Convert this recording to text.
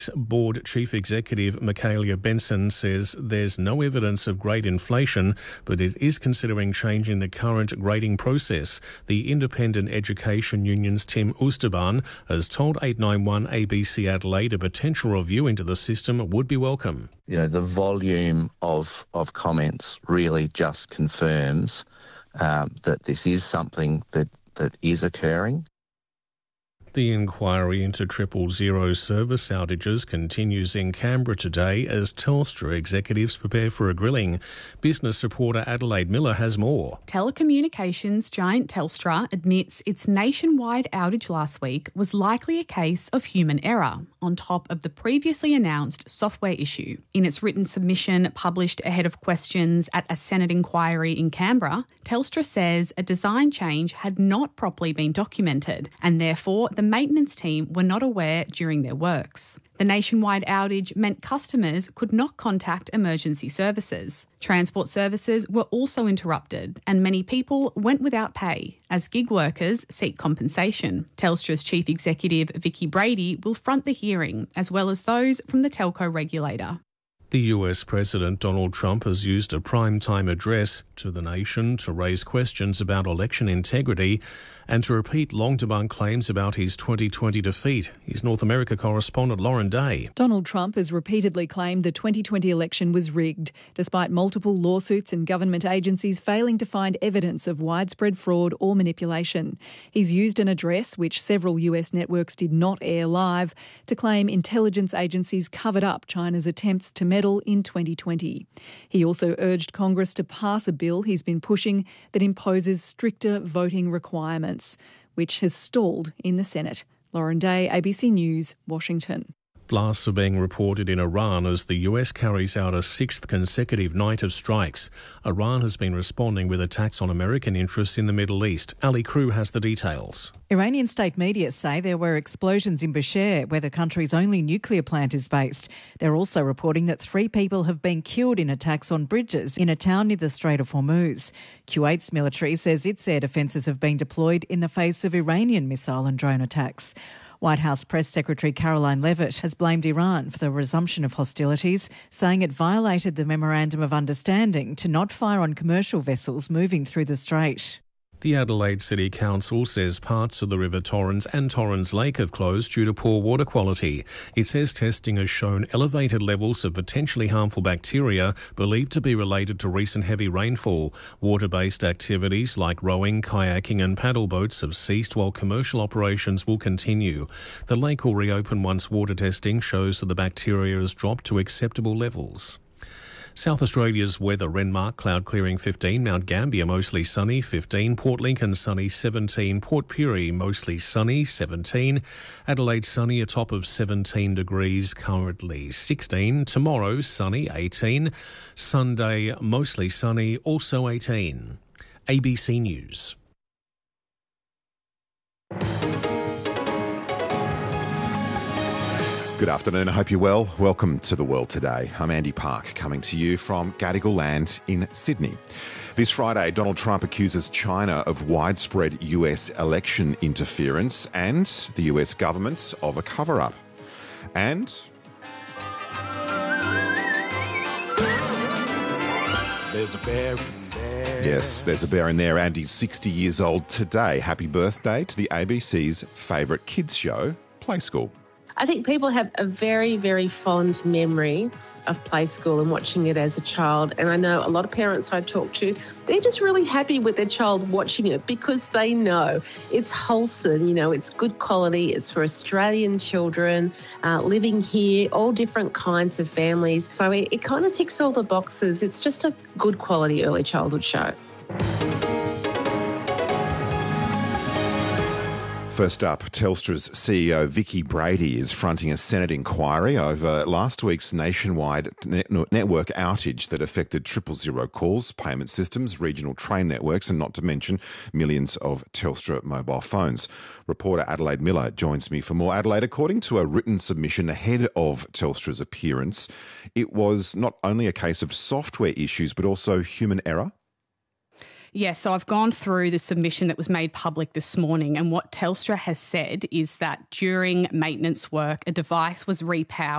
Board Chief Executive Michaela Benson says there's no evidence of grade inflation, but it is considering changing the current grading process. The Independent Education Union's Tim Oosterbaan has told 891 ABC Adelaide a potential review into the system would be welcome. You know, the volume of comments really just confirms that this is something that is occurring. The inquiry into 000 service outages continues in Canberra today as Telstra executives prepare for a grilling. Business reporter Adelaide Miller has more. Telecommunications giant Telstra admits its nationwide outage last week was likely a case of human error, on top of the previously announced software issue. In its written submission published ahead of questions at a Senate inquiry in Canberra, Telstra says a design change had not properly been documented and therefore the maintenance team were not aware during their works. The nationwide outage meant customers could not contact emergency services. Transport services were also interrupted and many people went without pay as gig workers seek compensation. Telstra's Chief Executive Vicki Brady will front the hearing as well as those from the telco regulator. The US President Donald Trump has used a prime-time address to the nation to raise questions about election integrity and to repeat long-debunked claims about his 2020 defeat. His North America correspondent Lauren Day. Donald Trump has repeatedly claimed the 2020 election was rigged, despite multiple lawsuits and government agencies failing to find evidence of widespread fraud or manipulation. He's used an address, which several US networks did not air live, to claim intelligence agencies covered up China's attempts to meddle in 2020. He also urged Congress to pass a bill he's been pushing that imposes stricter voting requirements, which has stalled in the Senate. Lauren Day, ABC News, Washington. Blasts are being reported in Iran as the US carries out a sixth consecutive night of strikes. Iran has been responding with attacks on American interests in the Middle East. Ali Crew has the details. Iranian state media say there were explosions in Bushehr, where the country's only nuclear plant is based. They're also reporting that 3 people have been killed in attacks on bridges in a town near the Strait of Hormuz. Kuwait's military says its air defences have been deployed in the face of Iranian missile and drone attacks. White House Press Secretary Caroline Leavitt has blamed Iran for the resumption of hostilities, saying it violated the Memorandum of Understanding to not fire on commercial vessels moving through the strait. The Adelaide City Council says parts of the River Torrens and Torrens Lake have closed due to poor water quality. It says testing has shown elevated levels of potentially harmful bacteria believed to be related to recent heavy rainfall. Water-based activities like rowing, kayaking and paddle boats have ceased while commercial operations will continue. The lake will reopen once water testing shows that the bacteria has dropped to acceptable levels. South Australia's weather: Renmark, cloud clearing 15, Mount Gambier mostly sunny 15, Port Lincoln sunny 17, Port Pirie mostly sunny 17, Adelaide sunny a top of 17 degrees, currently 16, tomorrow sunny 18, Sunday mostly sunny also 18. ABC News. Good afternoon, I hope you're well. Welcome to The World Today. I'm Andy Park, coming to you from Gadigal Land in Sydney. This Friday, Donald Trump accuses China of widespread US election interference and the US government of a cover-up. And there's a bear in there. Yes, there's a bear in there, and he's 60 years old today. Happy birthday to the ABC's favourite kids show, Play School. I think people have a very, very fond memory of Play School and watching it as a child. And I know a lot of parents I talk to, they're just really happy with their child watching it because they know it's wholesome, you know, it's good quality, it's for Australian children living here, all different kinds of families. So it kind of ticks all the boxes. It's just a good quality early childhood show. First up, Telstra's CEO Vicki Brady is fronting a Senate inquiry over last week's nationwide network outage that affected 000 calls, payment systems, regional train networks, and not to mention millions of Telstra mobile phones. Reporter Adelaide Miller joins me for more. Adelaide, according to a written submission ahead of Telstra's appearance, it was not only a case of software issues but also human error? Yeah, so I've gone through the submission that was made public this morning, and what Telstra has said is that during maintenance work, a device was repowered